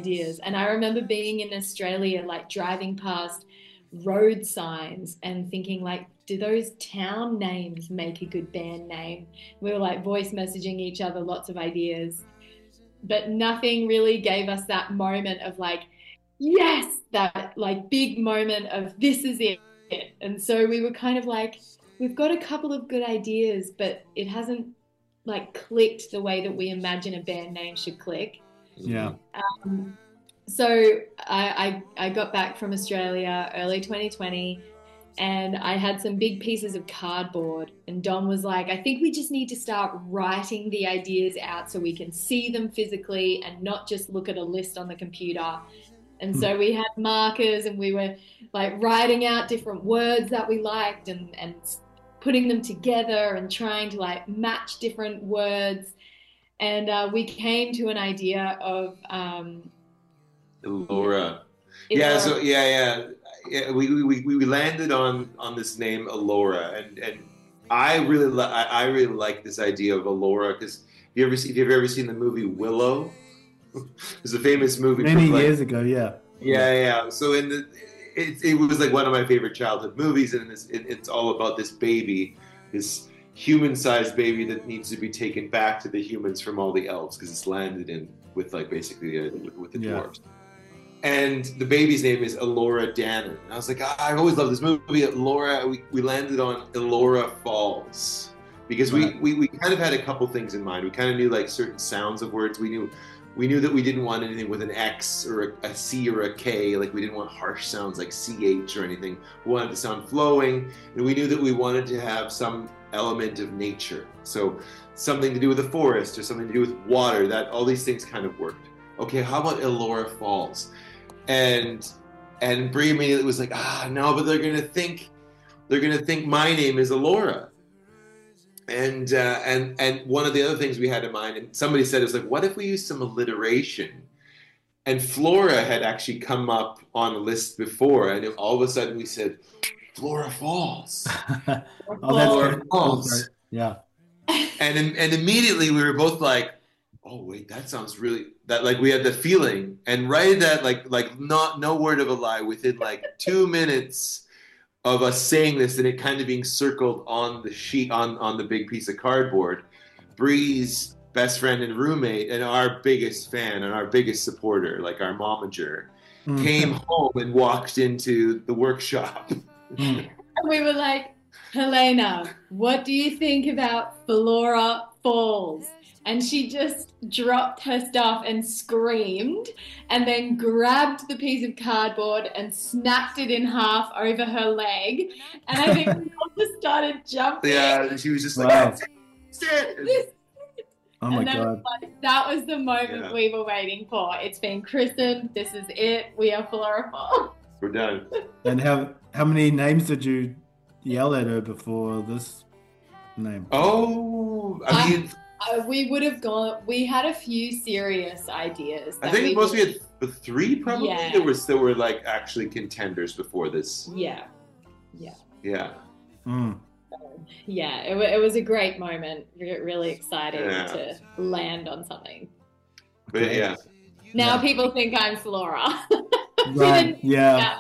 ideas. And I remember being in Australia, like driving past road signs and thinking like, do those town names make a good band name? We were like voice messaging each other lots of ideas, but nothing really gave us that moment of like, yes, that like big moment of this is it. And so we were kind of like, we've got a couple of good ideas, but it hasn't like clicked the way that we imagine a band name should click. Yeah. So I got back from Australia early 2020, and I had some big pieces of cardboard, and Dom was like, I think we just need to start writing the ideas out so we can see them physically and not just look at a list on the computer. And so we had markers and we were like writing out different words that we liked and putting them together and trying to like match different words. And we came to an idea of Laura. Laura. So yeah. We landed on this name Alora, and I really like this idea of Alora because if you've ever seen the movie Willow, it's a famous movie many years ago. Yeah. So it was like one of my favorite childhood movies, and it's all about this baby, this human-sized baby that needs to be taken back to the humans from all the elves because it's landed in with like basically with the dwarves. And the baby's name is Elora Danan. And I was like, I always loved this movie. Elora, we landed on Elora Falls because we kind of had a couple things in mind. We kind of knew like certain sounds of words. We knew that we didn't want anything with an X or a C or a K. Like we didn't want harsh sounds like CH or anything. We wanted to sound flowing. And we knew that we wanted to have some element of nature. So something to do with the forest or something to do with water. That all these things kind of worked. Okay, how about Elora Falls? And Brie immediately was like, no, but they're gonna think my name is Elora. And one of the other things we had in mind, and somebody said, it was like, what if we use some alliteration? And Flora had actually come up on a list before, and all of a sudden we said, Flora Falls. Flora Falls. Yeah. And immediately we were both like, oh wait, that sounds really that like we had the feeling, and right at that like not no word of a lie, within like 2 minutes of us saying this and it kind of being circled on the sheet on the big piece of cardboard, Bree's best friend and roommate and our biggest fan and our biggest supporter, like our momager, came home and walked into the workshop. And we were like, Helena, what do you think about Flora Falls? And she just dropped her stuff and screamed and then grabbed the piece of cardboard and snapped it in half over her leg. And I think we all just started jumping. Yeah, she was just like, wow. That's it. Oh my God. That was the moment we were waiting for. It's been christened. This is it. We are Flora Falls. We're done. And how many names did you yell at her before this name? Oh, I mean... we would have gone. We had a few serious ideas. I think we had 3 probably. Yeah. There were like actually contenders before this. Yeah. Yeah, it was a great moment. Really exciting to land on something. But yeah. Now people think I'm Flora. Right. Yeah.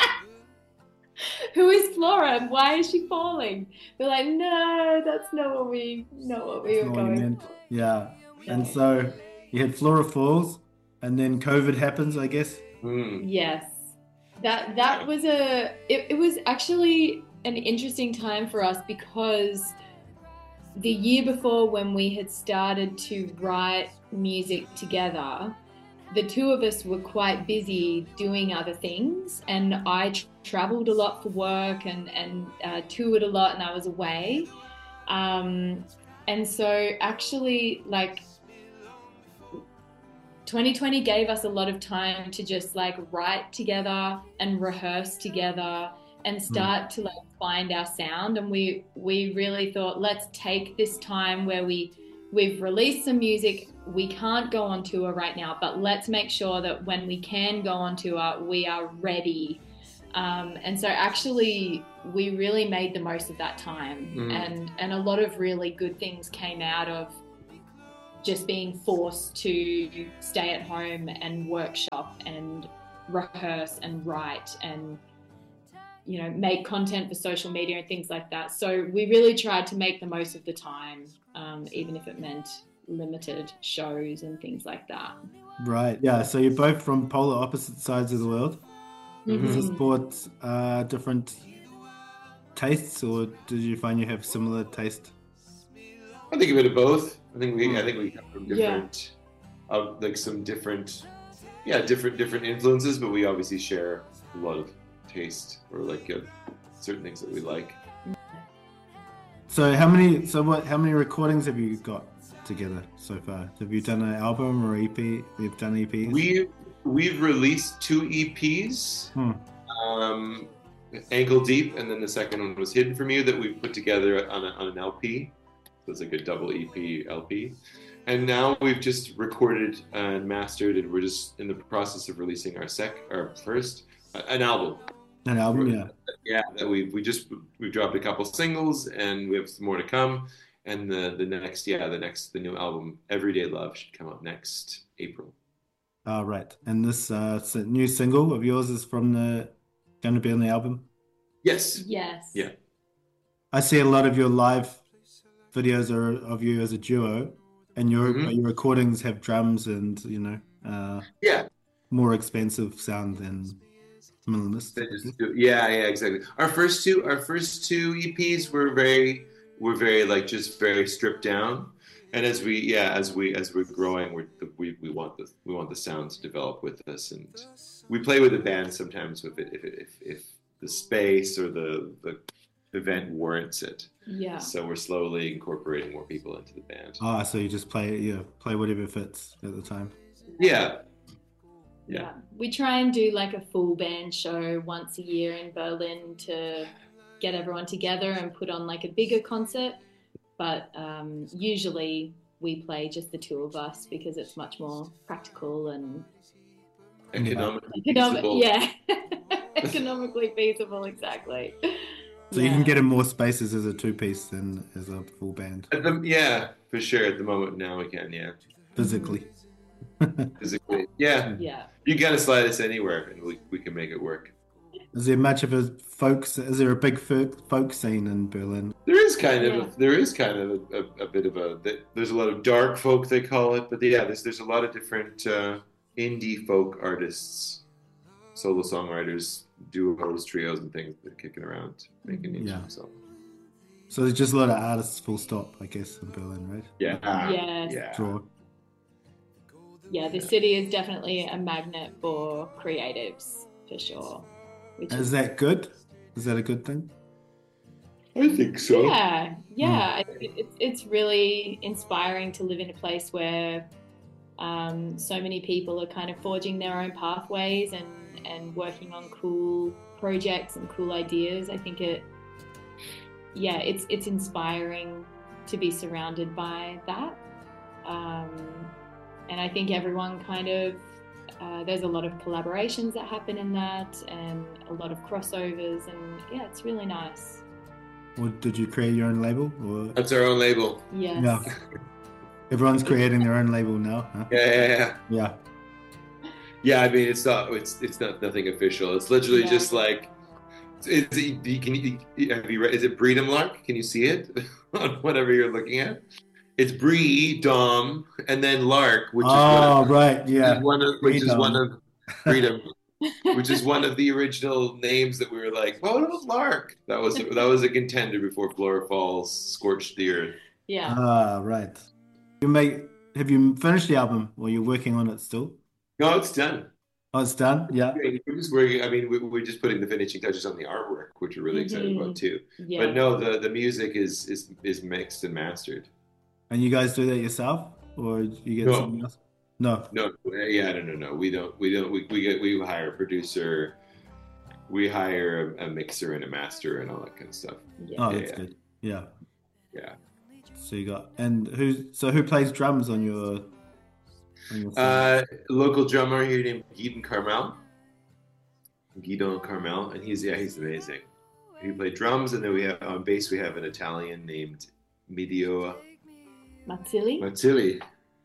Who is Flora and why is she falling? They're like, no, that's not what we were going for. Yeah. And so you had Flora Falls and then COVID happens, I guess. Yes. That was it was actually an interesting time for us because the year before, when we had started to write music together, the two of us were quite busy doing other things, and I traveled a lot for work and toured a lot, and I was away. And so actually, like, 2020 gave us a lot of time to just like write together and rehearse together and start to like find our sound. And we really thought, let's take this time where we've released some music. We can't go on tour right now, but let's make sure that when we can go on tour, we are ready. And so actually we really made the most of that time, and a lot of really good things came out just being forced to stay at home and workshop and rehearse and write and, you know, make content for social media and things like that. So we really tried to make the most of the time, even if it meant limited shows and things like that. Right. Yeah. So you're both from polar opposite sides of the world. Does the sport different tastes, or did you find you have similar taste? I think a bit of both. I think we come from different, like some different influences, but we obviously share a lot of taste or like certain things that we like. So how many recordings have you got together so far? Have you done an album or EP? You've done EPs? We've released 2 EPs, Ankle Deep, and then the second one was Hidden From You that we put together on an LP. So it's like a double EP LP. And now we've just recorded and mastered, and we're just in the process of releasing an album. An album, yeah. Yeah, that we've dropped a couple singles, and we have some more to come. And the new album, Everyday Love, should come out next April. Right. And this new single of yours is going to be on the album? Yes. Yes. Yeah. I see a lot of your live videos are of you as a duo, and your recordings have drums and, you know, more expensive sound than minimalist. Yeah, exactly. Our first two EPs were very like just very stripped down. And as we're growing, we want the sound to develop with us, and we play with the band sometimes with it if the space or the event warrants it. Yeah. So we're slowly incorporating more people into the band. So you just play whatever fits at the time. Yeah. We try and do like a full band show once a year in Berlin to get everyone together and put on like a bigger concert. But usually we play just the 2 of us because it's much more practical and economically feasible. Yeah, economically feasible, exactly. So you can get in more spaces as a 2-piece than as a full band. For sure. At the moment now we can, Physically. Physically, yeah. You gotta slide us anywhere, and we can make it work. Is there much of is there a big folk scene in Berlin? There is kind of a bit of there's a lot of dark folk, they call it, but there's a lot of different indie folk artists, solo songwriters, duos, trios, and things that are kicking around making music. So there's just a lot of artists, full stop, I guess, in Berlin, right? Yes. Draw. Yeah, the city is definitely a magnet for creatives, for sure. Is that good? Is that a good thing? I think so. Yeah. It's really inspiring to live in a place where so many people are kind of forging their own pathways and working on cool projects and cool ideas. I think it's inspiring to be surrounded by that. And I think everyone kind of, there's a lot of collaborations that happen in that and a lot of crossovers, and it's really nice. Or did you create your own label? Or... That's our own label. Yes. Yeah. Everyone's creating their own label now, huh? Yeah. Yeah, I mean, it's not nothing official. It's literally just like, have you read, is it Breedom Lark? Can you see it on whatever you're looking at? It's Bree, Dom, and then Lark, which is one of Freedom, which is one of the original names that we were like, what about Lark? That was a contender before Flora Falls scorched the earth. Yeah. Right. Have you finished the album, or you're working on it still? No, it's done. Oh, it's done. Yeah. We're just working. I mean, we're just putting the finishing touches on the artwork, which we're really excited about too. Yeah. But no, the music is mixed and mastered. And you guys do that yourself, or you get someone else? No. No. We don't. We hire a producer, we hire a mixer and a master and all that kind of stuff. That's good. Yeah. So you got who plays drums on your local drummer here named Guidon Carmel, and he's amazing. He played drums, and then we have on bass we have an Italian named Mattili.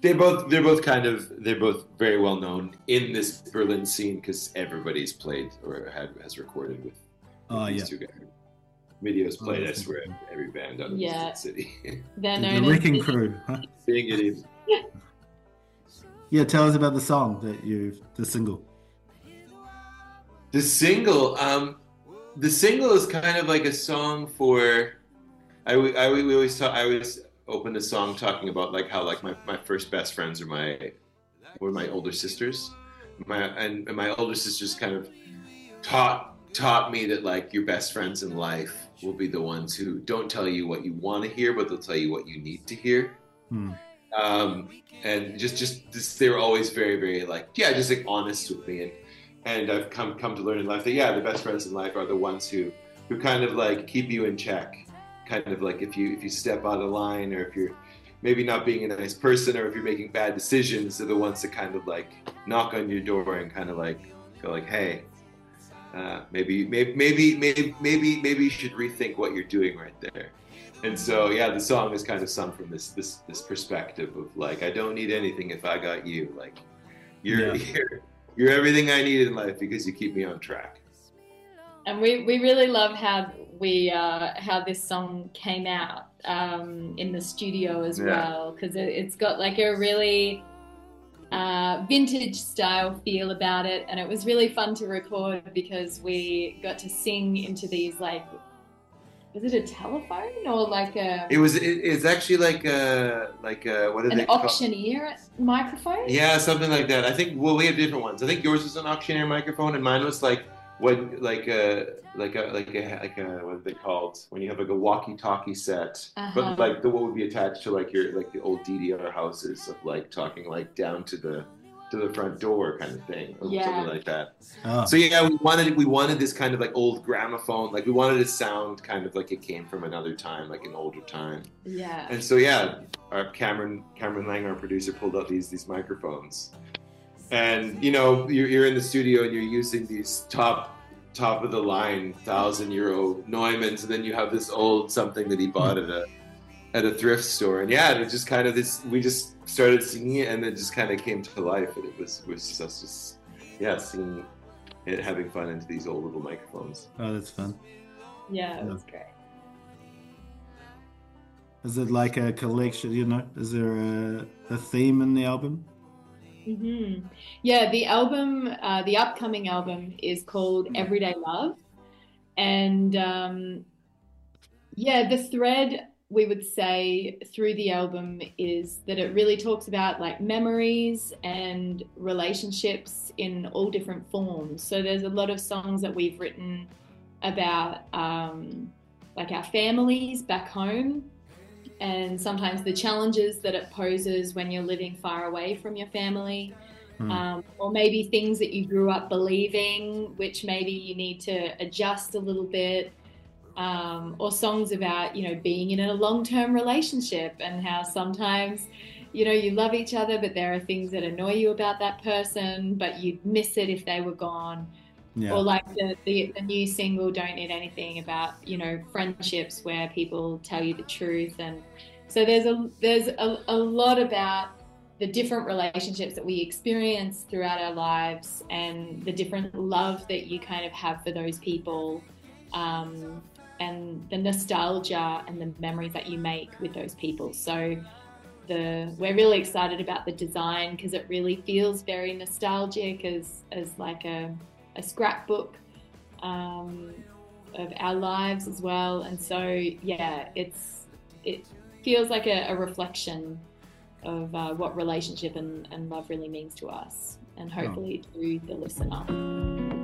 they're both very well known in this Berlin scene because everybody's played or has recorded with these two guys. Videos played, I swear, every band out of the city. They're known the Wrecking Crew. Huh? Being it even. Yeah, tell us about the song the single. The single is kind of like a song for. I always open the song talking about like how like my first best friends were my older sisters. My older sisters kind of taught me that like your best friends in life will be the ones who don't tell you what you want to hear, but they'll tell you what you need to hear. And just they were always very, very like, just like honest with me. And I've come to learn in life that, the best friends in life are the ones who kind of like keep you in check. Kind of like if you step out of line, or if you're maybe not being a nice person, or if you're making bad decisions, they're the ones that kind of like knock on your door and kind of like go like, hey, maybe you should rethink what you're doing right there. And so the song is kind of sung from this perspective of like, I don't need anything if I got you. Like you're everything I need in life because you keep me on track. And we really love how this song came out in the studio as well, because it's got like a really vintage style feel about it, and it was really fun to record because we got to sing into these like, was it a telephone or like a? It's actually like a what are they called? An auctioneer microphone. Yeah, something like that. I think we have different ones. I think yours was an auctioneer microphone, and mine was like like a what are they called when you have like a walkie-talkie set, but like what would be attached to like the old DDR houses of like talking like down to the front door kind of thing, or something like that. So we wanted this kind of like old gramophone, like we wanted it to sound kind of like it came from another time, like an older time. And so our Cameron Lang, our producer, pulled out these microphones, and you're in the studio and you're using these top of the line €1,000 Neumanns, and then you have this old something that he bought at a thrift store, and it just kind of we just started singing it, and it just kind of came to life, and it was just singing it, having fun into these old little microphones. Oh, that's fun. It was great. Is it like a collection? Is there a theme in the album? Mm-hmm. Yeah, the album, the upcoming album is called Everyday Love, and the thread we would say through the album is that it really talks about like memories and relationships in all different forms. So there's a lot of songs that we've written about like our families back home, and sometimes the challenges that it poses when you're living far away from your family, or maybe things that you grew up believing, which maybe you need to adjust a little bit, or songs about, being in a long-term relationship and how sometimes, you love each other, but there are things that annoy you about that person, but you'd miss it if they were gone. Yeah. Or like the new single Don't Need Anything, about friendships where people tell you the truth. And so there's a lot about the different relationships that we experience throughout our lives, and the different love that you kind of have for those people, and the nostalgia and the memories that you make with those people. So we're really excited about the design because it really feels very nostalgic, as like a scrapbook of our lives as well. And so it feels like a reflection of what relationship and love really means to us, and hopefully to the listener.